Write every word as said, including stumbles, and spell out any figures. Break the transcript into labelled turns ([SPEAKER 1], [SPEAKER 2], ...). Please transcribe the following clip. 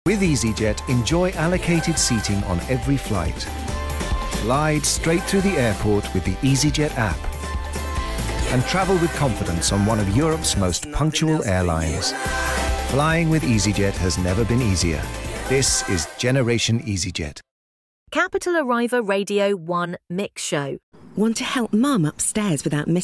[SPEAKER 1] With EasyJet, enjoy allocated seating on every flight. Glide straight through the airport with the EasyJet app. And travel with confidence on one of Europe's most punctual airlines. Flying with EasyJet has never been easier. This is Generation EasyJet.
[SPEAKER 2] Capital Arriva Radio one Mix Show.
[SPEAKER 3] Want to help Mum upstairs without missing